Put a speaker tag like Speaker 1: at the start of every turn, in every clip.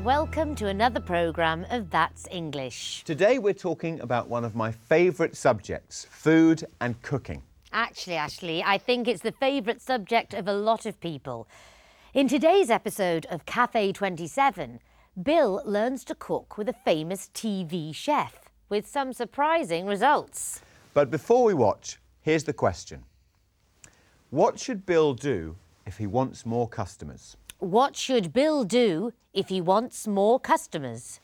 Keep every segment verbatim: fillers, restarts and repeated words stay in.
Speaker 1: Welcome to another programme of That's English.
Speaker 2: Today we're talking about one of my favourite subjects, food and cooking.
Speaker 1: Actually, Ashley, I think it's the favourite subject of a lot of people. In today's episode of Cafe twenty-seven, Bill learns to cook with a famous T V chef, with some surprising results.
Speaker 2: But before we watch, here's the question. What should Bill do if he wants more customers?
Speaker 1: What should Bill do if he wants more customers?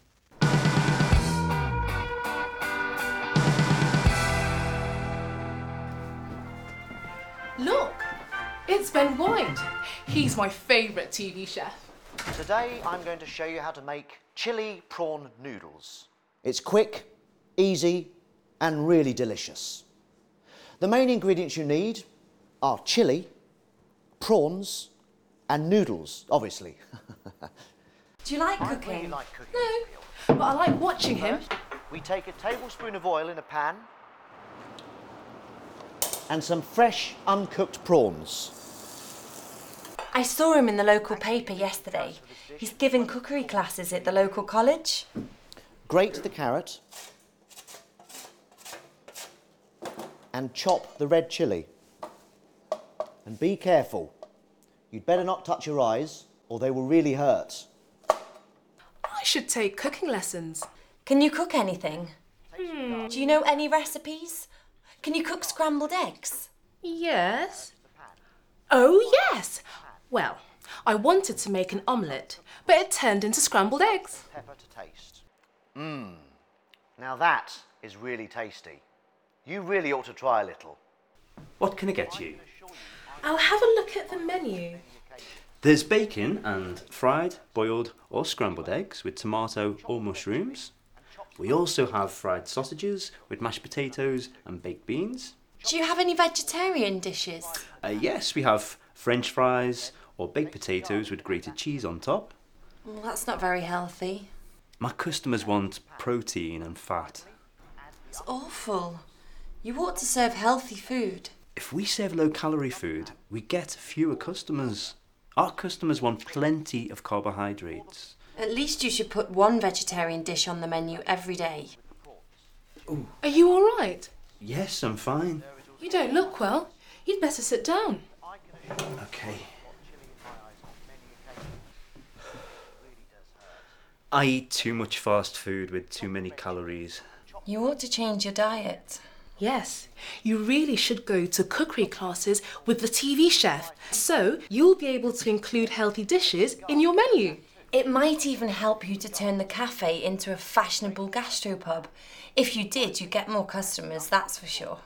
Speaker 3: Look, it's Ben White. He's my favourite T V chef.
Speaker 4: Today I'm going to show you how to make chili prawn noodles.
Speaker 5: It's quick, easy and really delicious. The main ingredients you need are chili, prawns and noodles, obviously.
Speaker 6: Do you like
Speaker 4: I
Speaker 6: cooking?
Speaker 4: really like cooking.
Speaker 3: No, but I like watching him.
Speaker 4: First, we take a tablespoon of oil in a pan.
Speaker 5: And some fresh, uncooked prawns.
Speaker 6: I saw him in the local paper yesterday. He's giving cookery classes at the local college.
Speaker 5: Grate the carrot. And chop the red chilli. And be careful. You'd better not touch your eyes or they will really hurt.
Speaker 3: I should take cooking lessons.
Speaker 6: Can you cook anything? Hmm. Do you know any recipes? Can you cook scrambled eggs?
Speaker 3: Yes. Oh, yes. Well, I wanted to make an omelette, but it turned into scrambled eggs.
Speaker 4: Pepper to taste. Mmm. Now that is really tasty. You really ought to try a little.
Speaker 7: What can I get you?
Speaker 3: I'll have a look at the menu.
Speaker 7: There's bacon and fried, boiled or scrambled eggs with tomato or mushrooms. We also have fried sausages with mashed potatoes and baked beans.
Speaker 6: Do you have any vegetarian dishes?
Speaker 7: Uh, yes, we have French fries or baked potatoes with grated cheese on top.
Speaker 6: Well, that's not very healthy.
Speaker 7: My customers want protein and fat.
Speaker 6: It's awful. You ought to serve healthy food.
Speaker 7: If we serve low-calorie food, we get fewer customers. Our customers want plenty of carbohydrates.
Speaker 6: At least you should put one vegetarian dish on the menu every day.
Speaker 7: Ooh.
Speaker 3: Are you all right?
Speaker 7: Yes, I'm fine.
Speaker 3: You don't look well. You'd better sit down.
Speaker 7: Okay. I eat too much fast food with too many calories.
Speaker 6: You ought to change your diet.
Speaker 3: Yes, you really should go to cookery classes with the T V chef, so you'll be able to include healthy dishes in your menu.
Speaker 6: It might even help you to turn the cafe into a fashionable gastropub. If you did, you'd get more customers, that's for sure.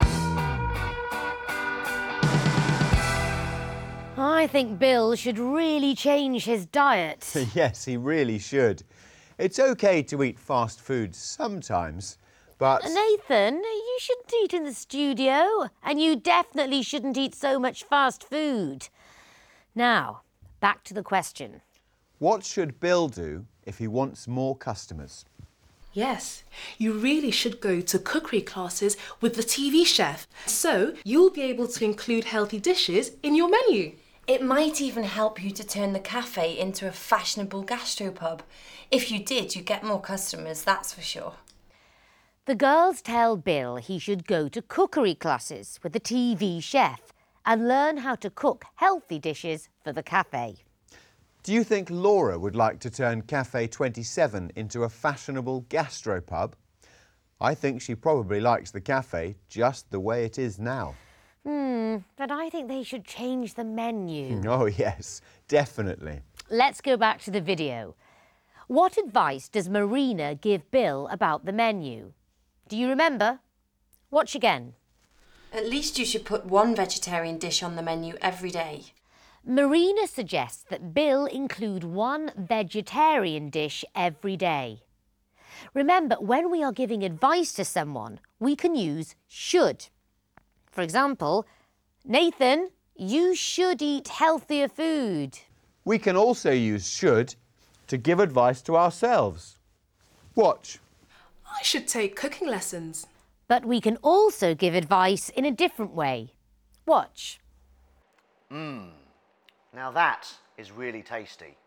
Speaker 1: I think Bill should really change his diet.
Speaker 2: Yes, he really should. It's okay to eat fast food sometimes, but...
Speaker 1: Nathan, you shouldn't eat in the studio, and you definitely shouldn't eat so much fast food. Now, back to the question.
Speaker 2: What should Bill do if he wants more customers?
Speaker 3: Yes, you really should go to cookery classes with the T V chef, so you'll be able to include healthy dishes in your menu.
Speaker 6: It might even help you to turn the cafe into a fashionable gastropub. If you did, you'd get more customers, that's for sure.
Speaker 1: The girls tell Bill he should go to cookery classes with the T V chef and learn how to cook healthy dishes for the cafe.
Speaker 2: Do you think Laura would like to turn Cafe twenty-seven into a fashionable gastropub? I think she probably likes the cafe just the way it is now.
Speaker 1: Hmm, but I think they should change the menu.
Speaker 2: Oh yes, definitely.
Speaker 1: Let's go back to the video. What advice does Marina give Bill about the menu? Do you remember? Watch again.
Speaker 6: At least you should put one vegetarian dish on the menu every day.
Speaker 1: Marina suggests that Bill include one vegetarian dish every day. Remember, when we are giving advice to someone, we can use should. For example, Nathan, you should eat healthier food.
Speaker 2: We can also use should to give advice to ourselves. Watch.
Speaker 3: I should take cooking lessons.
Speaker 1: But we can also give advice in a different way. Watch.
Speaker 4: Mmm. Now that is really tasty.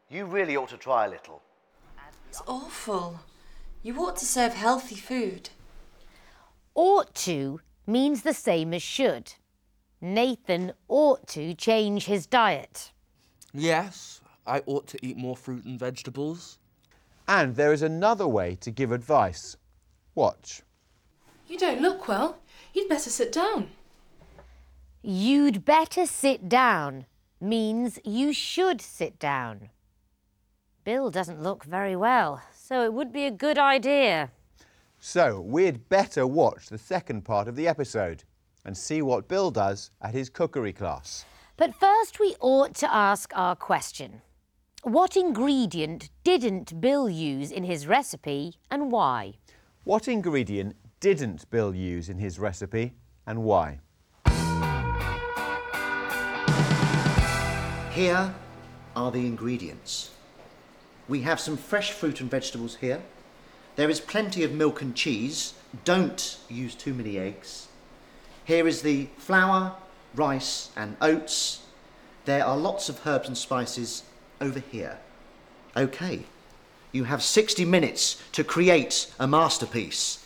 Speaker 4: You really ought to try a little.
Speaker 6: It's awful. You ought to serve healthy food.
Speaker 1: Ought to means the same as should. Nathan ought to change his diet.
Speaker 8: Yes, I ought to eat more fruit and vegetables.
Speaker 2: And there is another way to give advice. Watch.
Speaker 3: You don't look well. You'd better sit down.
Speaker 1: You'd better sit down means you should sit down. Bill doesn't look very well, so it would be a good idea.
Speaker 2: So we'd better watch the second part of the episode and see what Bill does at his cookery class.
Speaker 1: But first we ought to ask our question. What ingredient didn't Bill use in his recipe and why?
Speaker 2: What ingredient didn't Bill use in his recipe and why?
Speaker 5: Here are the ingredients. We have some fresh fruit and vegetables here. There is plenty of milk and cheese. Don't use too many eggs. Here is the flour, rice and oats. There are lots of herbs and spices over here. OK, you have sixty minutes to create a masterpiece.